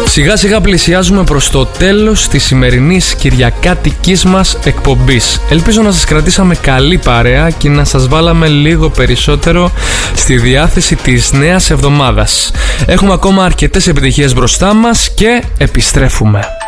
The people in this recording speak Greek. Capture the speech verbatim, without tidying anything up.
Σιγά σιγά πλησιάζουμε προς το τέλος της σημερινής κυριακάτικης μας εκπομπής. Ελπίζω να σας κρατήσαμε καλή παρέα και να σας βάλαμε λίγο περισσότερο στη διάθεση της νέας εβδομάδας. Έχουμε ακόμα αρκετές επιτυχίες μπροστά μας και επιστρέφουμε.